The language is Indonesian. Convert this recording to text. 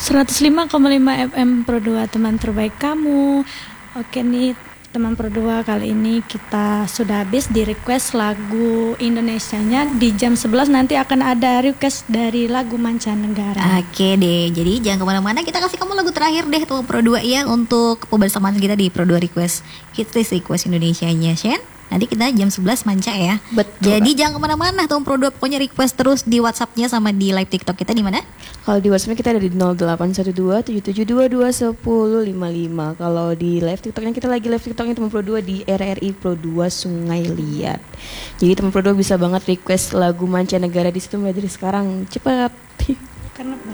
105,5 FM Pro 2, teman terbaik kamu. Oke nih teman Pro 2, kali ini kita sudah habis di request lagu Indonesianya. Di jam 11 nanti akan ada request dari lagu mancanegara. Oke deh, jadi jangan kemana-mana, kita kasih kamu lagu terakhir deh teman Pro 2 ya, untuk kebersamaan kita di Pro 2 Request. Kita request Indonesianya, Shen. Nanti kita jam 11 manca ya. Betul. Jadi jangan kemana-mana teman Pro 2, pokoknya request terus di WhatsApp-nya sama di live TikTok kita di mana? Kalau di WhatsApp kita ada di 081277221055. Kalau di live TikToknya kita lagi live TikToknya teman Pro 2 di RRI Pro 2 Sungai Liat. Jadi teman Pro 2 bisa banget request lagu mancanegara di situ mulai dari sekarang. Cepat. Karena